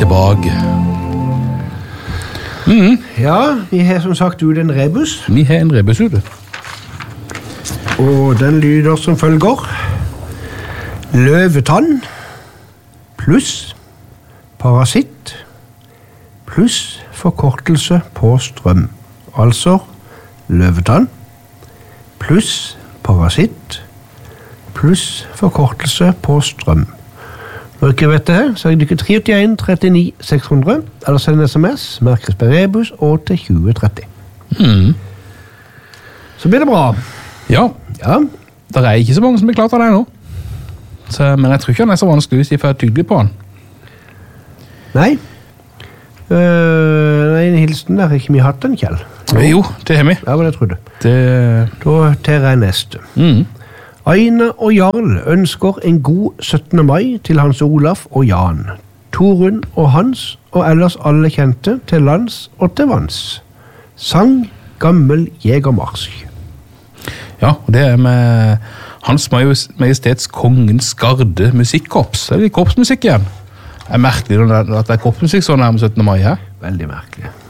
tilbake. Ja, vi har som sagt ut en rebus. Vi har en rebus ute. Og den lyder som følger. Løvetann pluss parasitt pluss forkortelse på strøm. Altså løvetann pluss parasitt pluss forkortelse på strøm. Når dere vet det her, så er dere 381 39 600, eller send en sms, merkes på rebus og til 2030. Så blir det bra. Ja, Ja, det er ikke så mange som er klart av det nå. Så, men jeg tror ikke han er så vanskelig hvis de får tydelig på han. nei. En hilsen der, ikke vi hatt den, Kjell? Jo, det har vi. Ja, men jeg trodde. Det... Da tar jeg neste. Aina og Jarl ønsker en god 17. mai til Hans Olaf og Jan, Torunn og Hans, og ellers alle kjente til lands og til vanns. Sang gammel jegermarsj. Ja, og det er med Hans Majestets Kongens Garde musikkorps. Det er litt korpsmusikk igjen. Det er merkelig at det er korpsmusikk så nærmest 17. mai her. Veldig merkelig.